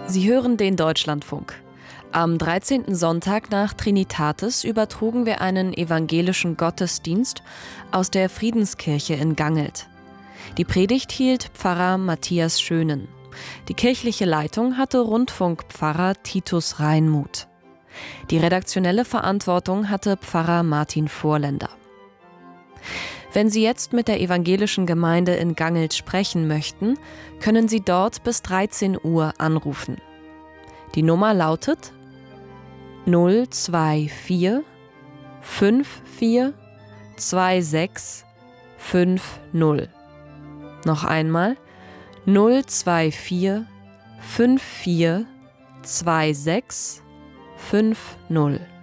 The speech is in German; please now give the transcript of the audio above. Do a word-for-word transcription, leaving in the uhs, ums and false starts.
Sie hören den Deutschlandfunk. Am dreizehnten Sonntag nach Trinitatis übertrugen wir einen evangelischen Gottesdienst aus der Friedenskirche in Gangelt. Die Predigt hielt Pfarrer Matthias Schönen. Die kirchliche Leitung hatte Rundfunkpfarrer Titus Reinmuth. Die redaktionelle Verantwortung hatte Pfarrer Martin Vorländer. Wenn Sie jetzt mit der evangelischen Gemeinde in Gangelt sprechen möchten, können Sie dort bis dreizehn Uhr anrufen. Die Nummer lautet null zwei vier fünf vier zwei sechs fünf null. Noch einmal null zwei vier fünf vier zwei sechs fünf null.